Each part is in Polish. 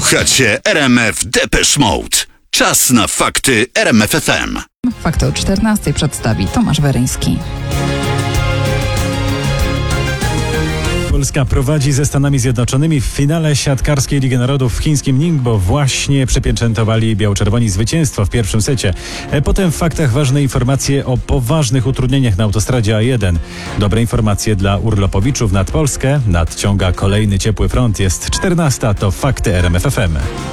Słuchacie RMF Depeche Mode. Czas na fakty RMF FM. Fakty o 14 przedstawi Tomasz Weryński. Polska prowadzi ze Stanami Zjednoczonymi w finale siatkarskiej Ligi Narodów w chińskim Ningbo. Właśnie przypieczętowali biało-czerwoni zwycięstwo w pierwszym secie. Potem w faktach ważne informacje o poważnych utrudnieniach na autostradzie A1. Dobre informacje dla urlopowiczów nad Polskę. Nadciąga kolejny ciepły front. Jest 14. To fakty RMF FM.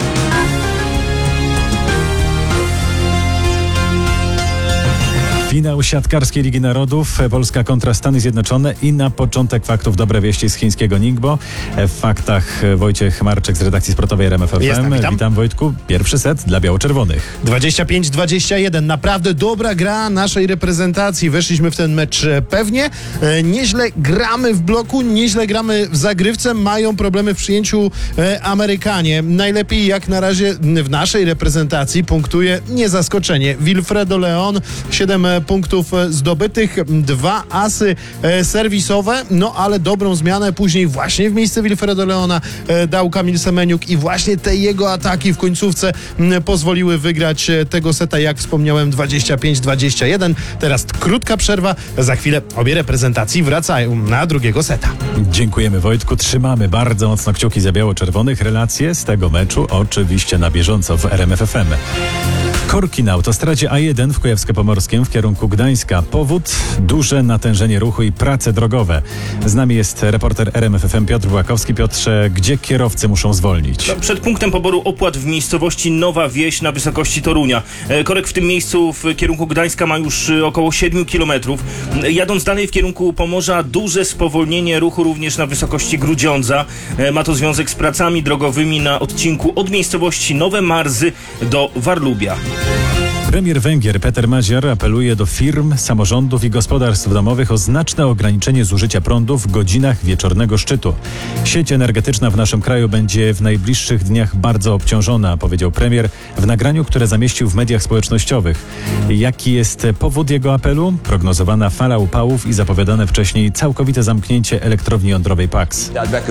Finał siatkarskiej Ligi Narodów, Polska kontra Stany Zjednoczone i na początek faktów dobre wieści z chińskiego Ningbo. W faktach Wojciech Marczyk z redakcji sportowej RMF FM. Witam Wojtku. Pierwszy set dla biało-czerwonych. 25-21. Naprawdę dobra gra naszej reprezentacji. Weszliśmy w ten mecz pewnie. Nieźle gramy w bloku, nieźle gramy w zagrywce. Mają problemy w przyjęciu Amerykanie. Najlepiej jak na razie w naszej reprezentacji punktuje nie zaskoczenie. Wilfredo Leon, 7 punktów zdobytych, 2 asy serwisowe, no ale dobrą zmianę później właśnie w miejsce Wilfredo Leona dał Kamil Semeniuk i właśnie te jego ataki w końcówce pozwoliły wygrać tego seta, jak wspomniałem, 25-21. Teraz krótka przerwa, za chwilę obie reprezentacje wracają na drugiego seta. Dziękujemy Wojtku, trzymamy bardzo mocno kciuki za biało-czerwonych. Relacje z tego meczu oczywiście na bieżąco w RMF FM. Korki na autostradzie A1 w Kujawsko-Pomorskiem w kierunku Gdańska. Powód? Duże natężenie ruchu i prace drogowe. Z nami jest reporter RMF FM Piotr Błakowski. Piotrze, gdzie kierowcy muszą zwolnić? Przed punktem poboru opłat w miejscowości Nowa Wieś na wysokości Torunia. Korek w tym miejscu w kierunku Gdańska ma już około 7 km. Jadąc dalej w kierunku Pomorza, duże spowolnienie ruchu również na wysokości Grudziądza. Ma to związek z pracami drogowymi na odcinku od miejscowości Nowe Marzy do Warlubia. Premier Węgier Peter Magyar apeluje do firm, samorządów i gospodarstw domowych o znaczne ograniczenie zużycia prądu w godzinach wieczornego szczytu. Sieć energetyczna w naszym kraju będzie w najbliższych dniach bardzo obciążona, powiedział premier w nagraniu, które zamieścił w mediach społecznościowych. Jaki jest powód jego apelu? Prognozowana fala upałów i zapowiadane wcześniej całkowite zamknięcie elektrowni jądrowej PAX.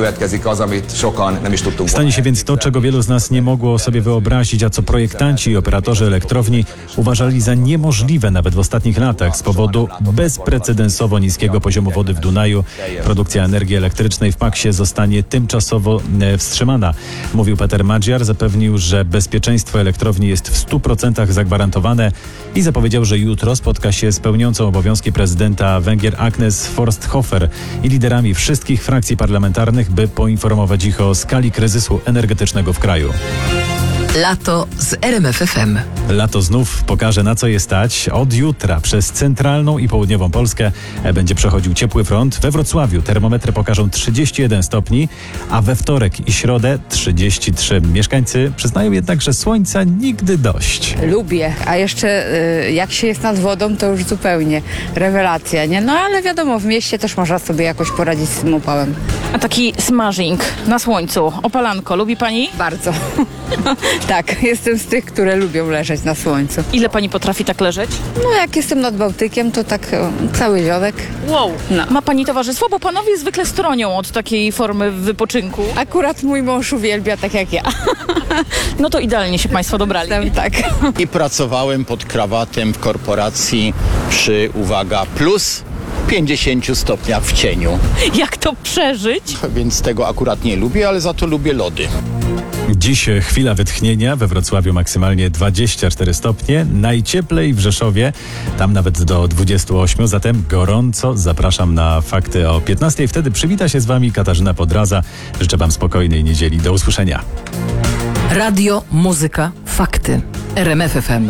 Stanie się więc to, czego wielu z nas nie mogło sobie wyobrazić, a co projektanci i operatorzy elektrowni uważali za niemożliwe nawet w ostatnich latach z powodu bezprecedensowo niskiego poziomu wody w Dunaju. Produkcja energii elektrycznej w PAX-ie zostanie tymczasowo wstrzymana. Mówił Peter Magyar, zapewnił, że bezpieczeństwo elektrowni jest w 100% zagwarantowane i zapowiedział, że jutro spotka się z pełniącą obowiązki prezydenta Węgier Agnes Forsthofer i liderami wszystkich frakcji parlamentarnych, by poinformować ich o skali kryzysu energetycznego w kraju. Lato z RMF FM. Lato znów pokaże, na co je stać. Od jutra przez centralną i południową Polskę będzie przechodził ciepły front. We Wrocławiu termometry pokażą 31 stopni, a we wtorek i środę 33. Mieszkańcy przyznają jednak, że słońca nigdy dość. Lubię, a jeszcze jak się jest nad wodą, to już zupełnie rewelacja, nie? No ale wiadomo, w mieście też można sobie jakoś poradzić z tym upałem. A taki smażing na słońcu, opalanko, lubi pani? Bardzo. Tak, jestem z tych, które lubią leżeć na słońcu. Ile pani potrafi tak leżeć? No jak jestem nad Bałtykiem, to tak cały ziołek. Wow. No. Ma pani towarzystwo? Bo panowie zwykle stronią od takiej formy wypoczynku. Akurat mój mąż uwielbia tak jak ja. No to idealnie się państwo dobrali. Tak. I pracowałem pod krawatem w korporacji przy, uwaga, plus 50 stopniach w cieniu. Jak to przeżyć? Więc tego akurat nie lubię, ale za to lubię lody. Dziś chwila wytchnienia, we Wrocławiu maksymalnie 24 stopnie, najcieplej w Rzeszowie, tam nawet do 28, zatem gorąco zapraszam na fakty o 15. Wtedy przywita się z wami Katarzyna Podraza. Życzę wam spokojnej niedzieli. Do usłyszenia. Radio, muzyka, fakty. RMF FM.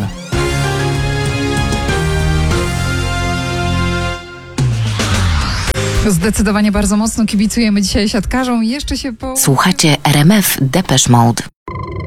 Zdecydowanie bardzo mocno kibicujemy dzisiaj siatkarzom. Jeszcze się Słuchacie RMF Depeche Mode.